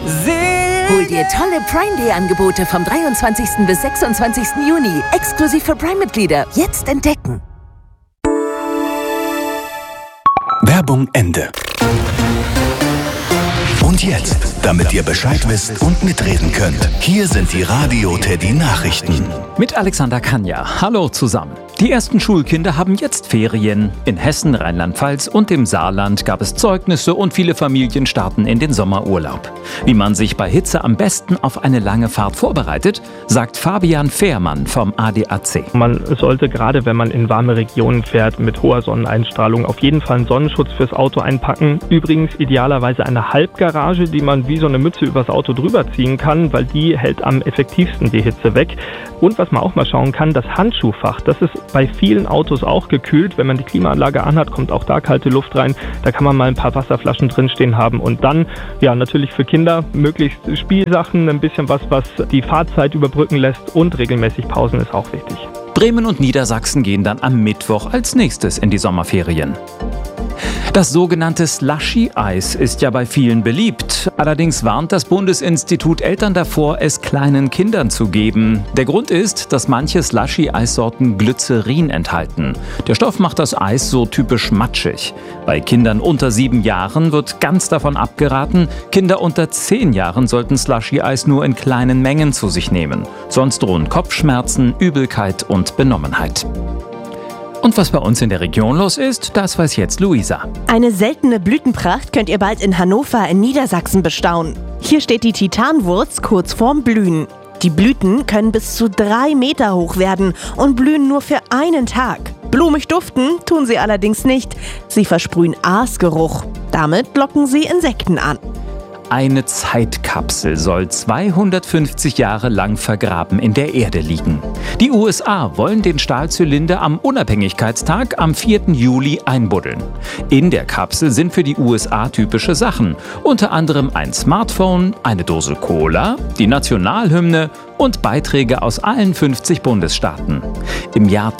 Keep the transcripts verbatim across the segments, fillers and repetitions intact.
Hol dir tolle Prime Day Angebote vom dreiundzwanzigsten bis sechsundzwanzigsten Juni. Exklusiv für Prime-Mitglieder. Jetzt entdecken. Werbung Ende. Und jetzt, damit ihr Bescheid wisst und mitreden könnt, hier sind die Radio Teddy Nachrichten. Mit Alexander Kanja. Hallo zusammen. Die ersten Schulkinder haben jetzt Ferien. In Hessen, Rheinland-Pfalz und dem Saarland gab es Zeugnisse und viele Familien starten in den Sommerurlaub. Wie man sich bei Hitze am besten auf eine lange Fahrt vorbereitet, sagt Fabian Fehrmann vom A D A C. Man sollte gerade, wenn man in warme Regionen fährt mit hoher Sonneneinstrahlung, auf jeden Fall einen Sonnenschutz fürs Auto einpacken. Übrigens idealerweise eine Halbgarage, die man wie so eine Mütze übers Auto drüber ziehen kann, weil die hält am effektivsten die Hitze weg. Und was man auch mal schauen kann, das Handschuhfach, das ist bei vielen Autos auch gekühlt. Wenn man die Klimaanlage anhat, kommt auch da kalte Luft rein. Da kann man mal ein paar Wasserflaschen drinstehen haben. Und dann, ja, natürlich für Kinder möglichst Spielsachen, ein bisschen was, was die Fahrzeit überbrücken lässt, und regelmäßig Pausen ist auch wichtig. Bremen und Niedersachsen gehen dann am Mittwoch als nächstes in die Sommerferien. Das sogenannte Slushy-Eis ist ja bei vielen beliebt. Allerdings warnt das Bundesinstitut Eltern davor, es kleinen Kindern zu geben. Der Grund ist, dass manche Slushy-Eissorten Glycerin enthalten. Der Stoff macht das Eis so typisch matschig. Bei Kindern unter sieben Jahren wird ganz davon abgeraten. Kinder unter zehn Jahren sollten Slushy-Eis nur in kleinen Mengen zu sich nehmen. Sonst drohen Kopfschmerzen, Übelkeit und Benommenheit. Und was bei uns in der Region los ist, das weiß jetzt Luisa. Eine seltene Blütenpracht könnt ihr bald in Hannover in Niedersachsen bestaunen. Hier steht die Titanwurz kurz vorm Blühen. Die Blüten können bis zu drei Meter hoch werden und blühen nur für einen Tag. Blumig duften tun sie allerdings nicht. Sie versprühen Aasgeruch. Damit locken sie Insekten an. Eine Zeitkapsel soll zweihundertfünfzig Jahre lang vergraben in der Erde liegen. Die U S A wollen den Stahlzylinder am Unabhängigkeitstag am vierten Juli einbuddeln. In der Kapsel sind für die U S A typische Sachen, unter anderem ein Smartphone, eine Dose Cola, die Nationalhymne und Beiträge aus allen fünfzig Bundesstaaten. Im Jahr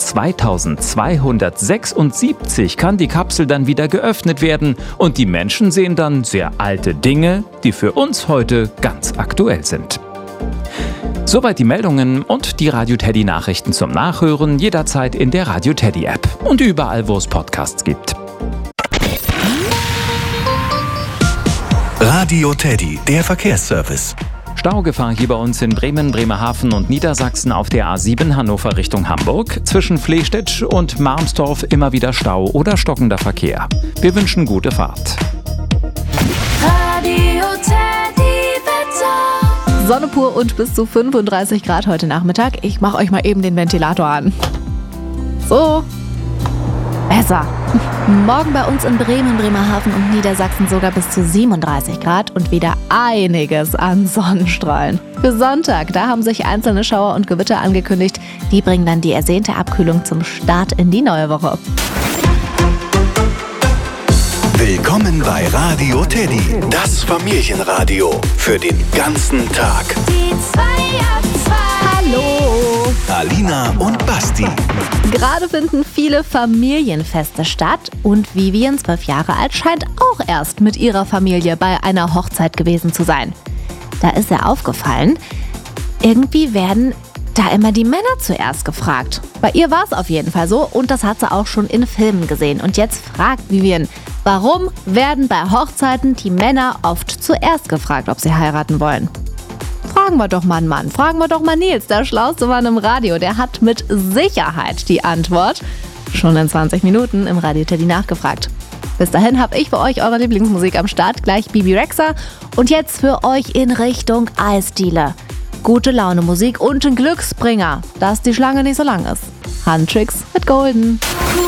zweitausendzweihundertsechsundsiebzig kann die Kapsel dann wieder geöffnet werden und die Menschen sehen dann sehr alte Dinge, die für uns heute ganz aktuell sind. Soweit die Meldungen und die Radio Teddy Nachrichten zum Nachhören jederzeit in der Radio Teddy App und überall, wo es Podcasts gibt. Radio Teddy, der Verkehrsservice. Staugefahr hier bei uns in Bremen, Bremerhaven und Niedersachsen auf der A sieben Hannover Richtung Hamburg. Zwischen Flehstedt und Marmsdorf immer wieder Stau oder stockender Verkehr. Wir wünschen gute Fahrt. Radio Teddy Wetter. Sonne pur und bis zu fünfunddreißig Grad heute Nachmittag. Ich mache euch mal eben den Ventilator an. So. Besser. Morgen bei uns in Bremen, Bremerhaven und Niedersachsen sogar bis zu siebenunddreißig Grad und wieder einiges an Sonnenstrahlen. Für Sonntag, da haben sich einzelne Schauer und Gewitter angekündigt. Die bringen dann die ersehnte Abkühlung zum Start in die neue Woche. Willkommen bei Radio Teddy, das Familienradio für den ganzen Tag. Die zwei ab zwei. Hallo! Alina und Basti. Gerade finden viele Familienfeste statt und Vivian, zwölf Jahre alt, scheint auch erst mit ihrer Familie bei einer Hochzeit gewesen zu sein. Da ist ihr aufgefallen, irgendwie werden da immer die Männer zuerst gefragt. Bei ihr war es auf jeden Fall so und das hat sie auch schon in Filmen gesehen. Und jetzt fragt Vivian, warum werden bei Hochzeiten die Männer oft zuerst gefragt, ob sie heiraten wollen? Fragen wir doch mal einen Mann, fragen wir doch mal Nils, der schlauste Mann im Radio. Der hat mit Sicherheit die Antwort. Schon in zwanzig Minuten im Radio Teddy nachgefragt. Bis dahin habe ich für euch eure Lieblingsmusik am Start, gleich Bibi Rexha. Und jetzt für euch in Richtung Eisdiele. Gute Laune Musik und ein Glücksbringer, dass die Schlange nicht so lang ist. Handtricks mit Golden.